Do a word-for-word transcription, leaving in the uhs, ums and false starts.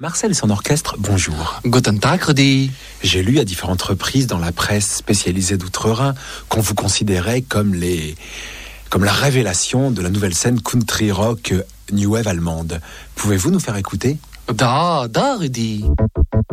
Marcel et son orchestre, bonjour. Guten Tag, Rudi. J'ai lu à différentes reprises dans la presse spécialisée d'Outre-Rhin qu'on vous considérait comme les, comme la révélation de la nouvelle scène country rock new wave allemande. Pouvez-vous nous faire écouter ? Da, da, Rudi.